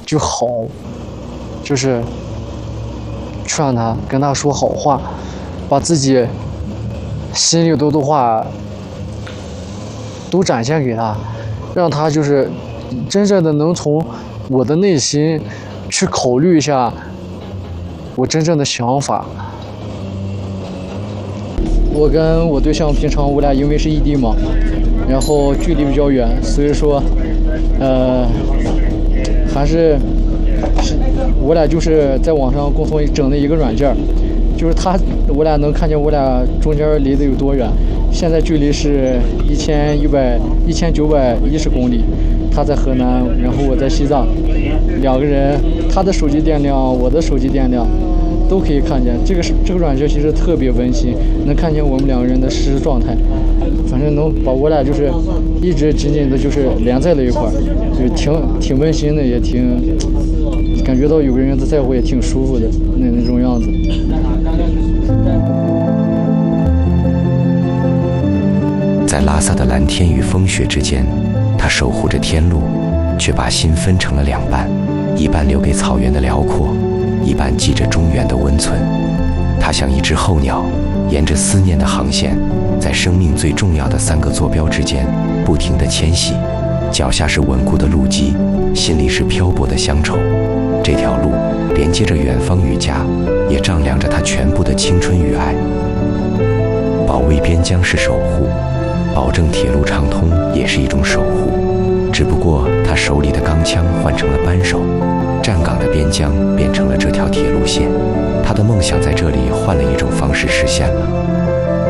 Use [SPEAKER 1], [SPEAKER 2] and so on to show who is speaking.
[SPEAKER 1] 就好，就是劝他，跟他说好话，把自己心里头的话都展现给他，让他就是真正的能从我的内心去考虑一下我真正的想法。我跟我对象平常我俩因为是异地嘛，然后距离比较远，所以说还是我俩就是在网上共同整的一个软件，就是我俩能看见我俩中间离得有多远。现在距离是1910公里，他在河南，然后我在西藏，两个人，他的手机电量，我的手机电量都可以看见。这个软件其实特别温馨，能看见我们两个人的实时状态，反正能把我俩就是一直紧紧的就是连在了一块儿，就是挺温馨的，也挺感觉到有个人在乎，也挺舒服的那种样子。
[SPEAKER 2] 在拉萨的蓝天与风雪之间，他守护着天路，却把心分成了两半，一半留给草原的辽阔，一半记着中原的温存。他像一只候鸟，沿着思念的航线，在生命最重要的3个坐标之间不停地迁徙。脚下是稳固的路基，心里是漂泊的乡愁。这条路连接着远方与家，也丈量着他全部的青春与爱。保卫边疆是守护，保证铁路畅通也是一种守护，只不过他手里的钢枪换成了扳手，站岗的边疆变成了这条铁路线。他的梦想在这里换了一种方式实现了。